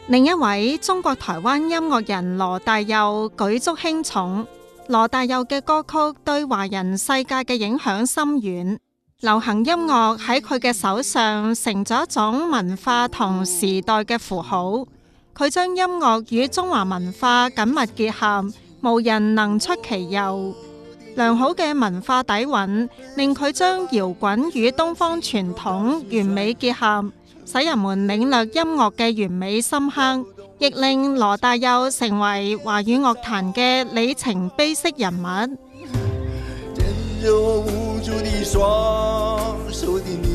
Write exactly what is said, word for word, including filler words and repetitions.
另一位中國台灣音樂人羅大佑舉足輕重。羅大佑嘅歌曲對華人世界嘅影響深遠，流行音樂喺佢嘅手上成咗一種文化同時代嘅符號。佢將音樂與中華文化緊密結合，無人能出其右。良好嘅文化底蘊令佢將搖滾與東方傳統完美結合，使人們領略音樂嘅完美深刻，亦令羅大佑成為華語樂壇嘅里程碑式人物。 牽着我無助的雙手的你